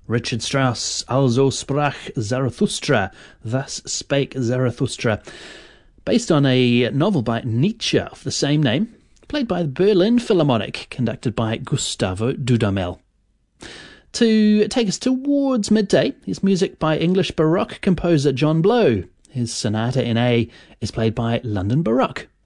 Richard Strauss, Also sprach Zarathustra, Thus Spake Zarathustra, based on a novel by Nietzsche of the same name, played by the Berlin Philharmonic, conducted by Gustavo Dudamel. To take us towards midday is music by English Baroque composer John Blow. His Sonata in A is played by London Baroque.